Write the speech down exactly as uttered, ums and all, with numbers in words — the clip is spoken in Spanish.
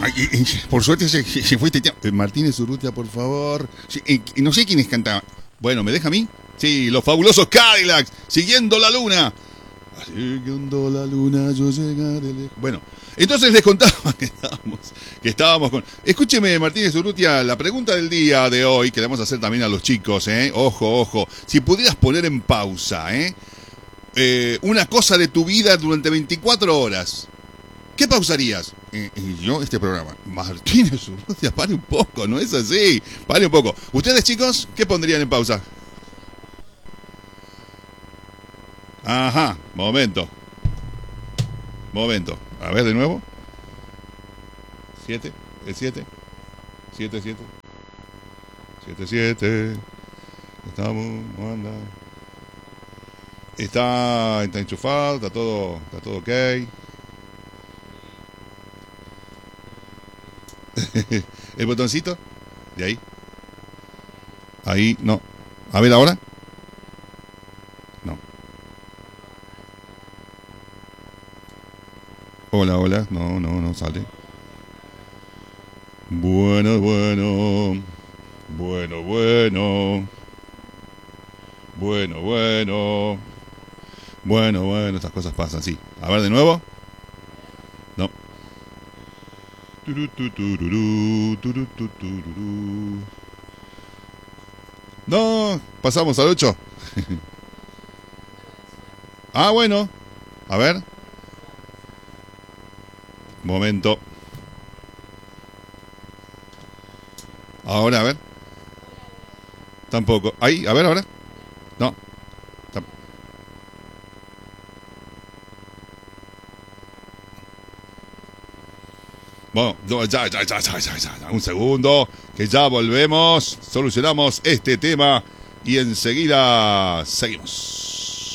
Ay, y- y- por suerte se, se fue este tema. Eh, Martínez Urrutia, por favor. Sí, eh, no sé quiénes cantaban. Bueno, ¿me deja a mí? Sí, los fabulosos Cadillacs, siguiendo la luna. Siguiendo la luna, yo llegaré lejos. Bueno, entonces les contaba que estábamos, que estábamos con... Escúcheme, Martínez Urrutia, la pregunta del día de hoy, que le vamos a hacer también a los chicos, ¿eh? Ojo, ojo. Si pudieras poner en pausa, ¿eh? Eh, una cosa de tu vida durante veinticuatro horas, ¿qué pausarías? Eh, y yo, este programa. Martínez Urrutia, pare un poco, no es así. Pare un poco. ¿Ustedes, chicos, qué pondrían en pausa? Ajá, momento. Momento. A ver de nuevo. Siete, el siete. Siete, siete. Siete, siete. Estamos, ¿cómo anda? Está, está enchufado, está todo, está todo ok. El botoncito de ahí. Ahí, no. A ver ahora. No. Hola, hola. No, no, no sale. Bueno, bueno. Bueno, bueno. Bueno, bueno. Bueno, bueno, estas cosas pasan, sí. A ver de nuevo. No. Turu, tu, tururú, turu, tu, tururú. No, pasamos al ocho. Ah, bueno. A ver. Momento. Ahora, a ver. Tampoco. Ahí, a ver, ahora. No. Tam- Bueno, no, ya, ya, ya, ya, ya, ya. Un segundo. Que ya volvemos. Solucionamos este tema. Y enseguida seguimos.